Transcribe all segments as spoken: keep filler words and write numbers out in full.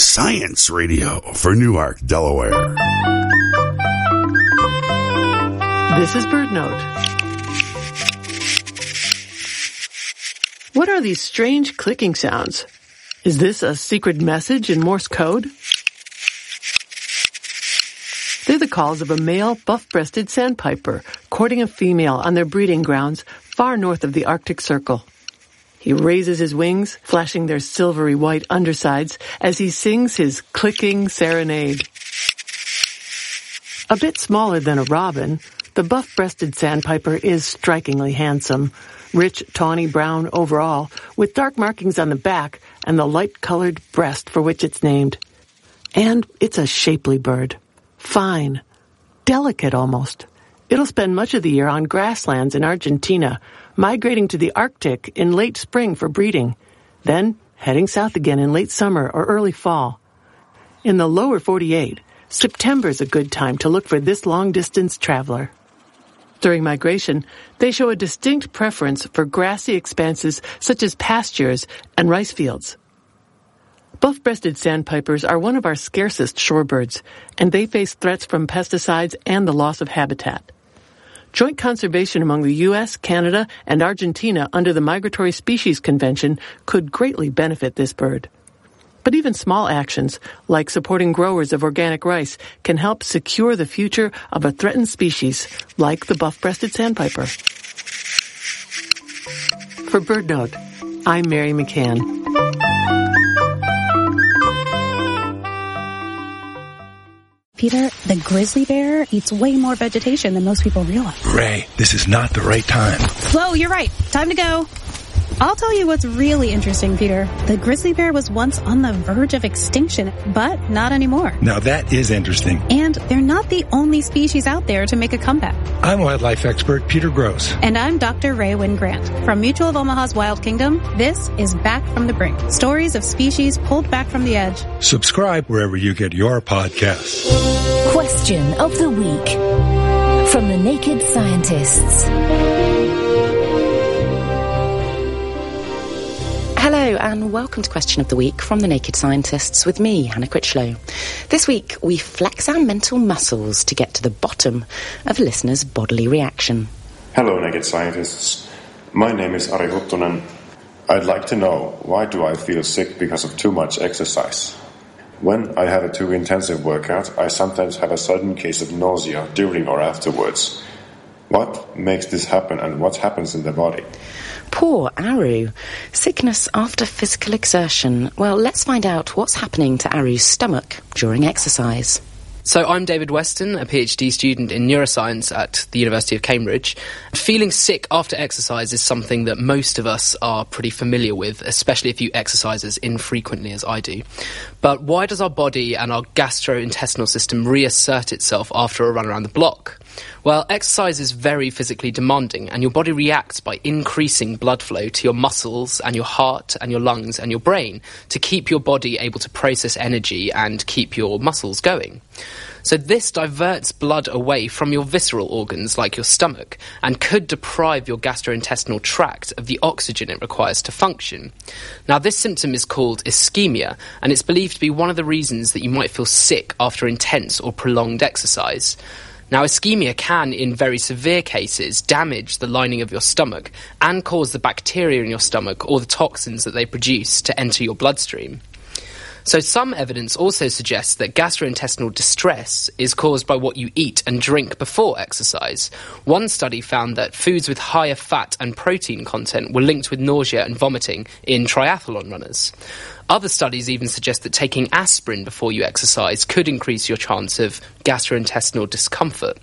Science Radio for Newark, Delaware. This is BirdNote. What are these strange clicking sounds? Is this a secret message in Morse code? They're the calls of a male buff-breasted sandpiper courting a female on their breeding grounds far north of the Arctic Circle. He raises his wings, flashing their silvery white undersides as he sings his clicking serenade. A bit smaller than a robin, the buff-breasted sandpiper is strikingly handsome. Rich, tawny brown overall, with dark markings on the back and the light-colored breast for which it's named. And it's a shapely bird. Fine. Delicate almost. It'll spend much of the year on grasslands in Argentina, migrating to the Arctic in late spring for breeding, then heading south again in late summer or early fall. In the lower forty-eight, September's a good time to look for this long-distance traveler. During migration, they show a distinct preference for grassy expanses such as pastures and rice fields. Buff-breasted sandpipers are one of our scarcest shorebirds, and they face threats from pesticides and the loss of habitat. Joint conservation among the U S, Canada, and Argentina under the Migratory Species Convention could greatly benefit this bird. But even small actions, like supporting growers of organic rice, can help secure the future of a threatened species, like the buff-breasted sandpiper. For BirdNote, I'm Mary McCann. Peter, the grizzly bear eats way more vegetation than most people realize. Ray, this is not the right time. Whoa, you're right. Time to go. I'll tell you what's really interesting, Peter. The grizzly bear was once on the verge of extinction, but not anymore. Now that is interesting. And they're not the only species out there to make a comeback. I'm wildlife expert Peter Gross. And I'm Doctor Ray Wynn Grant. From Mutual of Omaha's Wild Kingdom, this is Back from the Brink. Stories of species pulled back from the edge. Subscribe wherever you get your podcasts. Question of the week from the Naked Scientists. Hello and welcome to Question of the Week from the Naked Scientists with me, Hannah Critchlow. This week we flex our mental muscles to get to the bottom of a listener's bodily reaction. Hello Naked Scientists, my name is Ari Huttunen. I'd like to know, why do I feel sick because of too much exercise? When I have a too intensive workout, I sometimes have a sudden case of nausea during or afterwards. What makes this happen and what happens in the body? Poor Aru. Sickness after physical exertion. Well, let's find out what's happening to Aru's stomach during exercise. So I'm David Weston, a PhD student in neuroscience at the University of Cambridge. Feeling sick after exercise is something that most of us are pretty familiar with, especially if you exercise as infrequently as I do. But why does our body and our gastrointestinal system reassert itself after a run around the block? Well, exercise is very physically demanding, and your body reacts by increasing blood flow to your muscles and your heart and your lungs and your brain to keep your body able to process energy and keep your muscles going. So this diverts blood away from your visceral organs like your stomach and could deprive your gastrointestinal tract of the oxygen it requires to function. Now, this symptom is called ischemia, and it's believed to be one of the reasons that you might feel sick after intense or prolonged exercise. Now, ischemia can, in very severe cases, damage the lining of your stomach and cause the bacteria in your stomach or the toxins that they produce to enter your bloodstream. So some evidence also suggests that gastrointestinal distress is caused by what you eat and drink before exercise. One study found that foods with higher fat and protein content were linked with nausea and vomiting in triathlon runners. Other studies even suggest that taking aspirin before you exercise could increase your chance of gastrointestinal discomfort.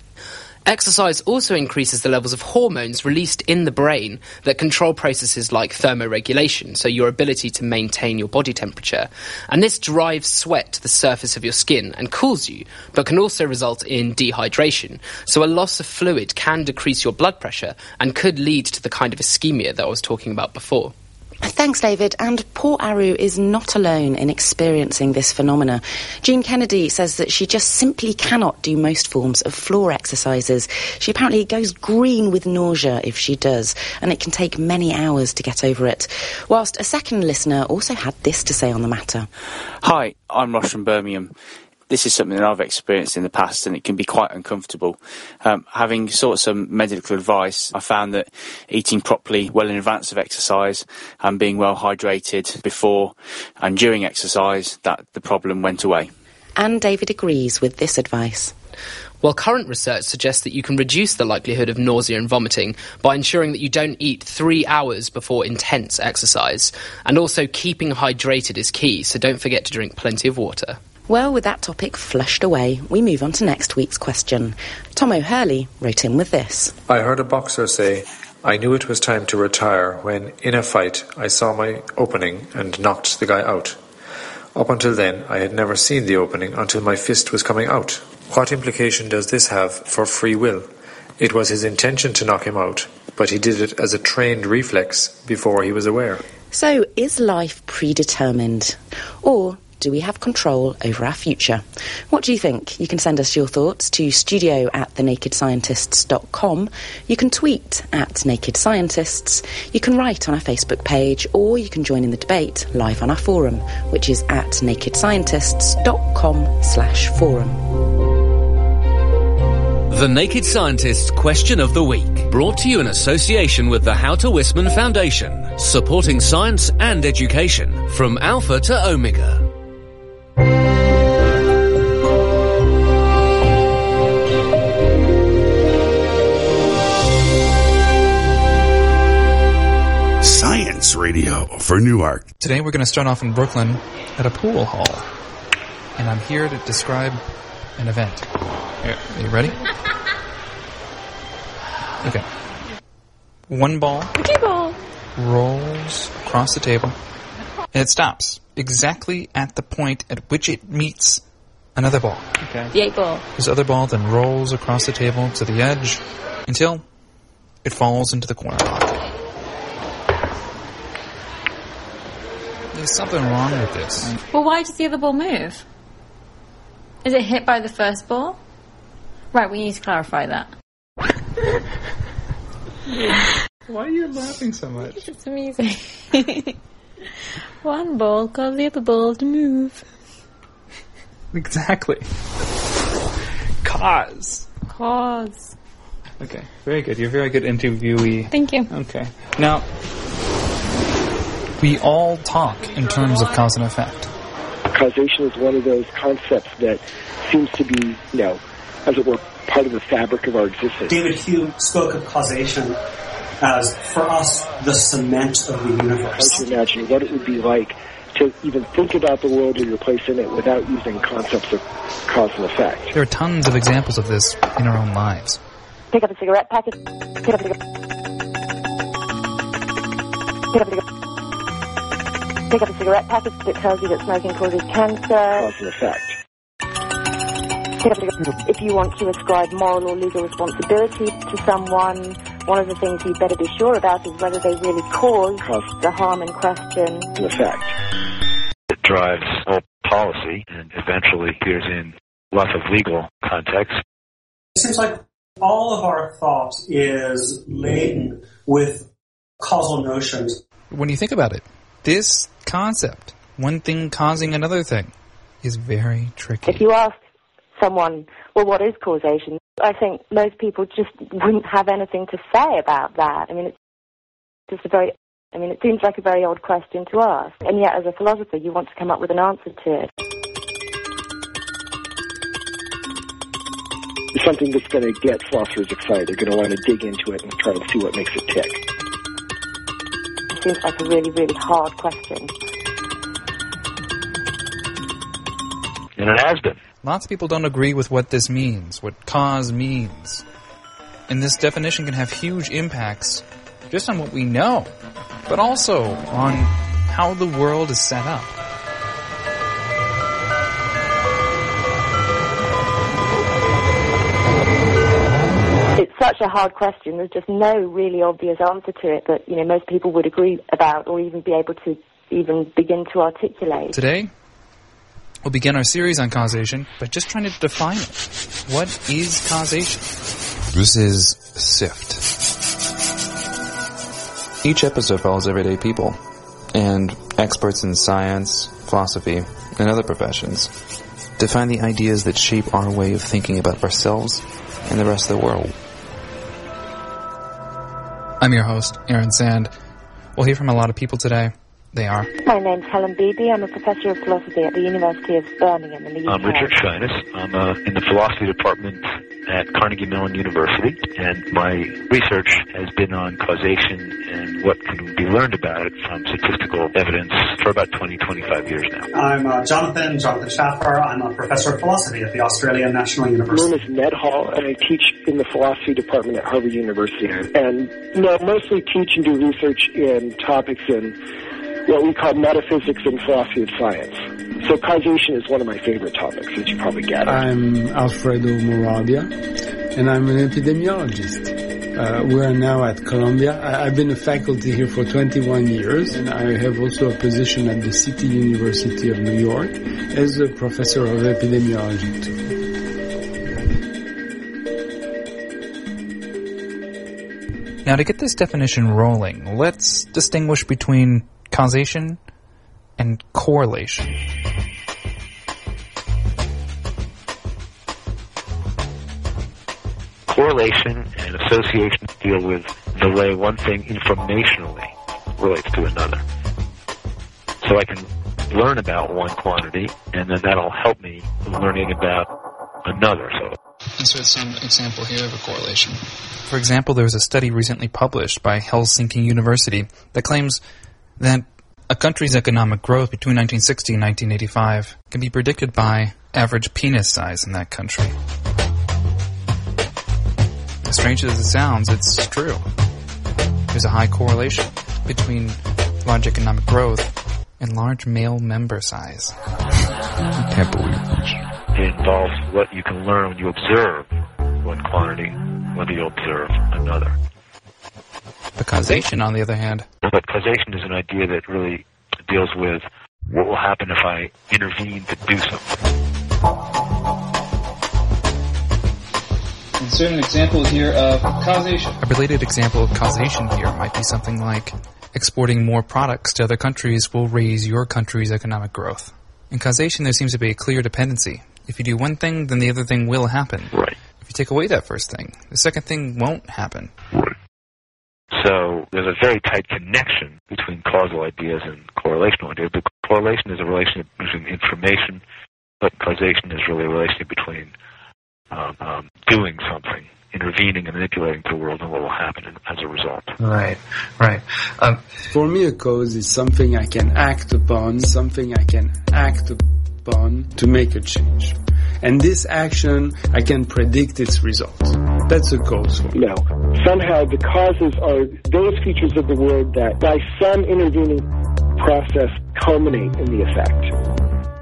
Exercise also increases the levels of hormones released in the brain that control processes like thermoregulation, so your ability to maintain your body temperature. And this drives sweat to the surface of your skin and cools you, but can also result in dehydration. So a loss of fluid can decrease your blood pressure and could lead to the kind of ischemia that I was talking about before. Thanks, David. And poor Aru is not alone in experiencing this phenomena. Jean Kennedy says that she just simply cannot do most forms of floor exercises. She apparently goes green with nausea if she does, and it can take many hours to get over it. Whilst a second listener also had this to say on the matter. Hi, I'm Ross from Birmingham. This is something that I've experienced in the past, and it can be quite uncomfortable. Um, having sought some medical advice, I found that eating properly well in advance of exercise and being well hydrated before and during exercise, that the problem went away. And David agrees with this advice. Well, current research suggests that you can reduce the likelihood of nausea and vomiting by ensuring that you don't eat three hours before intense exercise. And also keeping hydrated is key, so don't forget to drink plenty of water. Well, with that topic flushed away, we move on to next week's question. Tom O'Hurley wrote in with this. I heard a boxer say, I knew it was time to retire when, in a fight, I saw my opening and knocked the guy out. Up until then, I had never seen the opening until my fist was coming out. What implication does this have for free will? It was his intention to knock him out, but he did it as a trained reflex before he was aware. So, is life predetermined? Or do we have control over our future? What do you think? You can send us your thoughts to studio at the naked scientists dot com. You can tweet at Naked Scientists. You can write on our Facebook page, or you can join in the debate live on our forum, which is at naked scientists dot com slash forum. The Naked Scientists Question of the Week, brought to you in association with the Houter Wisman Foundation, supporting science and education from Alpha to Omega. Science Radio for Newark. Today we're going to start off in Brooklyn at a pool hall. And I'm here to describe an event. Here, are you ready? Okay. One ball, ball rolls across the table, and it stops exactly at the point at which it meets another ball. Okay. The eight ball. This other ball then rolls across the table to the edge until it falls into the corner pocket. There's something wrong with this. Well, why does the other ball move? Is it hit by the first ball? Right, we need to clarify that. Why are you laughing so much? It's amusing. One ball caused the other ball to move. Exactly. Cause. Cause. Okay, very good. You're a very good interviewee. Thank you. Okay. Now, we all talk in terms of cause and effect. Causation is one of those concepts that seems to be, you know, as it were, part of the fabric of our existence. David Hume spoke of causation as, for us, the cement of the universe. Try to imagine what it would be like to even think about the world or your place in it without using concepts of cause and effect. There are tons of examples of this in our own lives. Pick up a cigarette packet. Pick up a cigarette. Pick up a cigarette. Pick up a cigarette packet that tells you that smoking causes cancer. Cause and effect. If you want to ascribe moral or legal responsibility to someone, one of the things you better be sure about is whether they really caused the harm in question. In effect. It drives whole policy and eventually appears in lots of legal context. It seems like all of our thought is laden with causal notions. When you think about it, this concept, one thing causing another thing, is very tricky. If you ask someone, well, what is causation? I think most people just wouldn't have anything to say about that. I mean, it's just a very, I mean, it seems like a very odd question to ask. And yet, as a philosopher, you want to come up with an answer to it. It's something that's going to get philosophers excited. They're going to want to dig into it and try to see what makes it tick. It seems like a really, really hard question. And it has been. Lots of people don't agree with what this means, what cause means. And this definition can have huge impacts just on what we know, but also on how the world is set up. It's such a hard question. There's just no really obvious answer to it that, you know, most people would agree about or even be able to even begin to articulate. Today, we'll begin our series on causation by just trying to define it. What is causation? This is SIFT. Each episode follows everyday people and experts in science, philosophy, and other professions to find the ideas that shape our way of thinking about ourselves and the rest of the world. I'm your host, Aaron Sand. We'll hear from a lot of people today. They are. My name's Helen Beebe. I'm a professor of philosophy at the University of Birmingham in the U K. I'm Richard Shyness. I'm uh, in the philosophy department at Carnegie Mellon University, and my research has been on causation and what can be learned about it from statistical evidence for about twenty, twenty-five years now. I'm uh, Jonathan, Jonathan Schaffer. I'm a professor of philosophy at the Australian National University. My name is Ned Hall, and I teach in the philosophy department at Harvard University. And, you know, mostly teach and do research in topics in what we call metaphysics and philosophy of science. So causation is one of my favorite topics, as you probably gather. I'm Alfredo Moravia, and I'm an epidemiologist. Uh, we are now at Columbia. I, I've been a faculty here for twenty-one years, and I have also a position at the City University of New York as a professor of epidemiology too. Now, to get this definition rolling, let's distinguish between causation and correlation. Correlation and association deal with the way one thing informationally relates to another. So I can learn about one quantity, and then that'll help me learning about another. So Insert some example here of a correlation. For example, there was a study recently published by Helsinki University that claims that a country's economic growth between nineteen sixty and nineteen eighty-five can be predicted by average penis size in that country. As strange as it sounds, it's true. There's a high correlation between large economic growth and large male member size. I can't believe this. It involves what you can learn when you observe one quantity, whether you observe another. But causation, on the other hand... But causation is an idea that really deals with what will happen if I intervene to do something. Insert an example here of causation. A related example of causation here might be something like exporting more products to other countries will raise your country's economic growth. In causation, there seems to be a clear dependency. If you do one thing, then the other thing will happen. Right. If you take away that first thing, the second thing won't happen. Right. So there's a very tight connection between causal ideas and correlational ideas. But correlation is a relationship between information, but causation is really a relationship between um, um, doing something, intervening and manipulating the world, and what will happen as a result. Right, right. Um, For me, a cause is something I can act upon, something I can act upon to make a change. And this action, I can predict its results. That's a cause for me. No. Somehow the causes are those features of the world that by some intervening process culminate in the effect.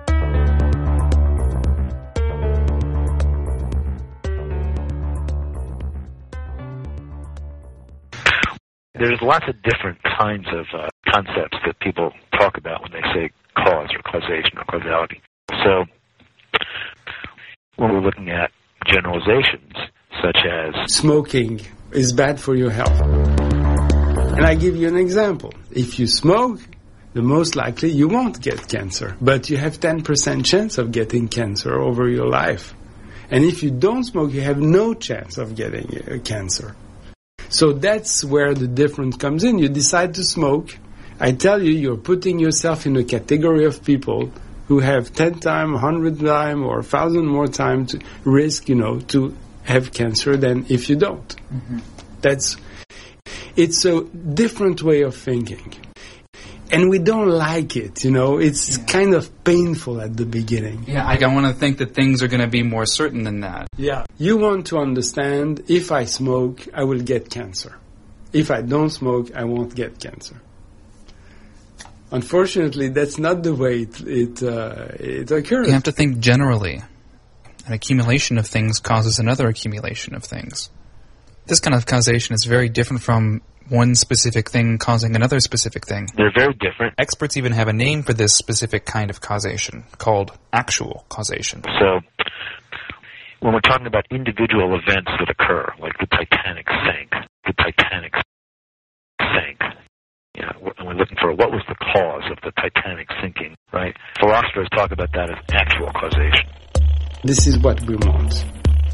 There's lots of different kinds of uh, concepts that people talk about when they say cause or causation or causality. So when we're looking at generalizations such as smoking is bad for your health. And I give you an example. If you smoke, the most likely you won't get cancer, but you have ten percent chance of getting cancer over your life. And if you don't smoke, you have no chance of getting uh, cancer. So that's where the difference comes in. You decide to smoke. I tell you, you're putting yourself in a category of people who have ten times, one hundred times, or one thousand more times risk, you know, to have cancer than if you don't. Mm-hmm. That's, it's a different way of thinking. And we don't like it, you know. It's yeah. kind of painful at the beginning. Yeah, I want to think that things are going to be more certain than that. Yeah. You want to understand, if I smoke, I will get cancer. If I don't smoke, I won't get cancer. Unfortunately, that's not the way it it, uh, it occurs. You have to think generally. An accumulation of things causes another accumulation of things. This kind of causation is very different from one specific thing causing another specific thing. They're very different. Experts even have a name for this specific kind of causation, called actual causation. So, when we're talking about individual events that occur, like the Titanic sank, the Titanic sank, you know, and we're looking for what was the cause of the Titanic sinking, right? Philosophers talk about that as actual causation. This is what we want.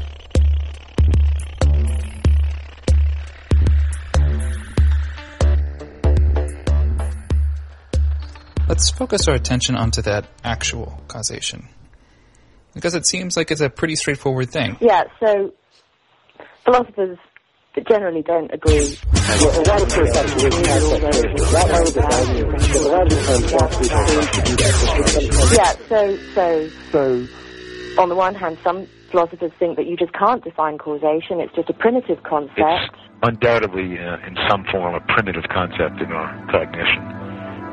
Let's focus our attention onto that actual causation, because it seems like it's a pretty straightforward thing. Yeah, so philosophers generally don't agree. Yeah, so, so, so, on the one hand, some philosophers think that you just can't define causation, it's just a primitive concept. It's undoubtedly, uh, in some form, a primitive concept in our cognition.